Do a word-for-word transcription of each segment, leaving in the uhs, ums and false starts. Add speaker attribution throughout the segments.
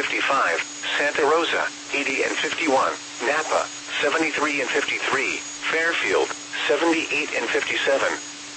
Speaker 1: fifty-five, Santa Rosa, eighty and fifty-one, Napa, seventy-three and fifty-three, Fairfield, seventy-eight and fifty-seven.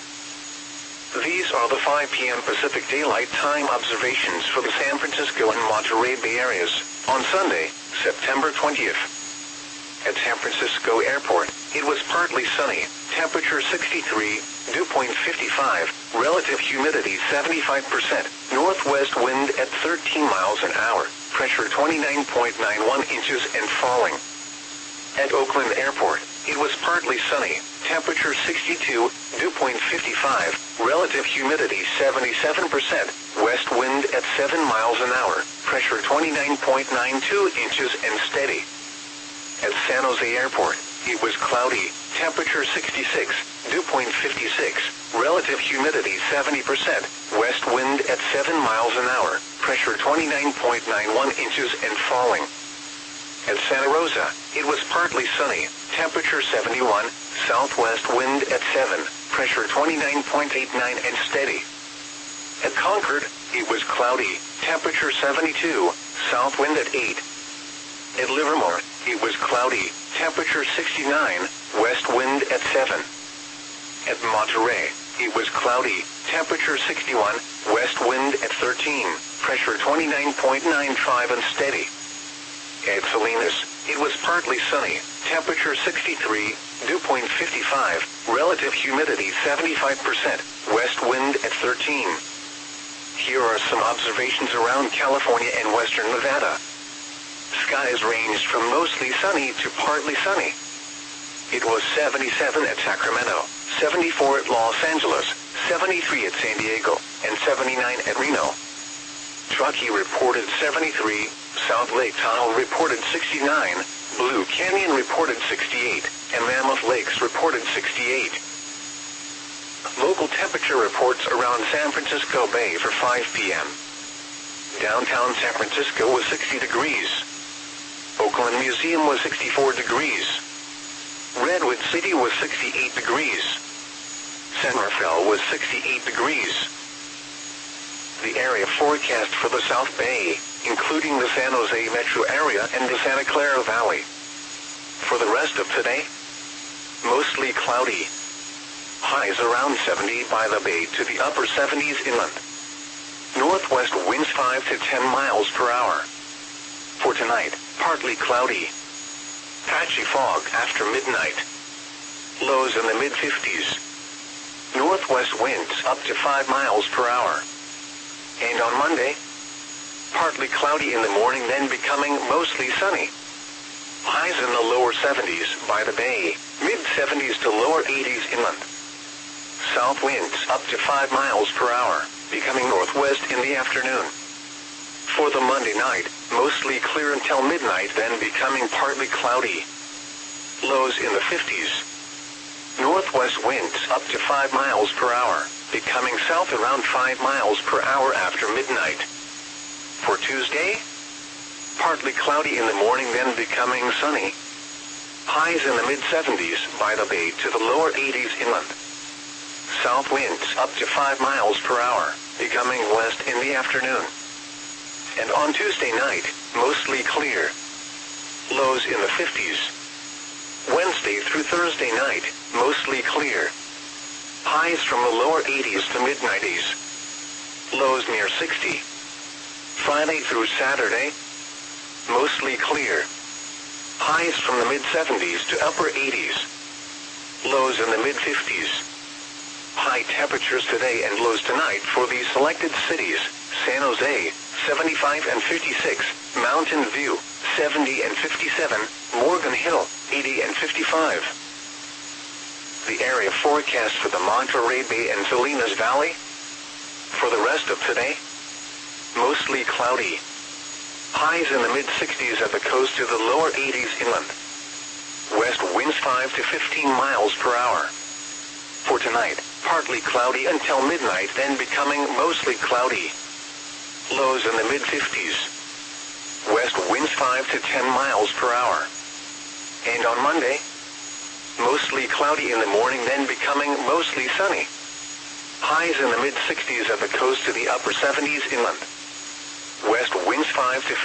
Speaker 1: These are the five p m Pacific Daylight Time observations for the San Francisco and Monterey Bay areas on Sunday, September twentieth. At San Francisco Airport, it was partly sunny, temperature sixty-three, dew point fifty-five, relative humidity seventy-five percent, northwest wind at thirteen miles an hour, pressure twenty-nine point nine one inches and falling. At Oakland Airport, it was partly sunny, temperature sixty-two, dew point fifty-five, relative humidity seventy-seven percent, west wind at seven miles an hour, pressure twenty-nine point nine two inches and steady. At San Jose Airport, it was cloudy, temperature sixty-six, dew point fifty-six, relative humidity seventy percent, west wind at seven miles an hour, pressure twenty-nine point nine one inches and falling. At Santa Rosa, it was partly sunny, temperature seventy-one, southwest wind at seven, pressure twenty-nine point eight nine and steady. At Concord, it was cloudy, temperature seventy-two, south wind at eight. At Livermore, it was cloudy, temperature sixty-nine, west wind at seven. At Monterey, it was cloudy, temperature sixty-one, west wind at thirteen, pressure twenty-nine point nine five and steady. At Salinas, it was partly sunny, temperature sixty-three, dew point fifty-five, relative humidity seventy-five percent, west wind at thirteen. Here are some observations around California and western Nevada. Skies ranged from mostly sunny to partly sunny. It was seventy-seven at Sacramento, seventy-four at Los Angeles, seventy-three at San Diego, and seventy-nine at Reno. Truckee reported seventy-three, South Lake Tahoe reported sixty-nine, Blue Canyon reported sixty-eight, and Mammoth Lakes reported sixty-eight. Local temperature reports around San Francisco Bay for five p m Downtown San Francisco was sixty degrees. Oakland Museum was sixty-four degrees. Redwood City was sixty-eight degrees. San Rafael was sixty-eight degrees. The area forecast for the South Bay, including the San Jose metro area and the Santa Clara Valley. For the rest of today, mostly cloudy. Highs around seventy by the Bay to the upper seventies inland. Northwest winds five to ten miles per hour. For tonight, partly cloudy. Patchy fog after midnight. Lows in the mid fifties. Northwest winds up to five miles per hour. And on Monday, partly cloudy in the morning, then becoming mostly sunny. Highs in the lower seventies by the Bay, mid seventies to lower eighties inland. South winds up to five miles per hour, becoming northwest in the afternoon. For the Monday night, mostly clear until midnight, then becoming partly cloudy. Lows in the fifties. Northwest winds up to five miles per hour, becoming south around five miles per hour after midnight. For Tuesday, partly cloudy in the morning, then becoming sunny. Highs in the mid seventies by the Bay to the lower eighties inland. South winds up to five miles per hour, becoming west in the afternoon. And on Tuesday night, mostly clear. Lows in the fifties. Wednesday through Thursday night, mostly clear. Highs from the lower eighties to mid nineties. Lows near sixty. Friday through Saturday, mostly clear. Highs from the mid seventies to upper eighties. Lows in the mid fifties. High temperatures today and lows tonight for these selected cities: San Jose, seventy-five and fifty-six, Mountain View, seventy and fifty-seven, Morgan Hill, eighty and fifty-five. The area forecast for the Monterey Bay and Salinas Valley. For the rest of today, mostly cloudy. Highs in the mid sixties at the coast to the lower eighties inland. West winds five to fifteen miles per hour. For tonight, partly cloudy until midnight, then becoming mostly cloudy. Lows in the mid fifties. West winds five to ten miles per hour. And on Monday, mostly cloudy in the morning, then becoming mostly sunny. Highs in the mid sixties at the coast to the upper seventies inland. West winds five to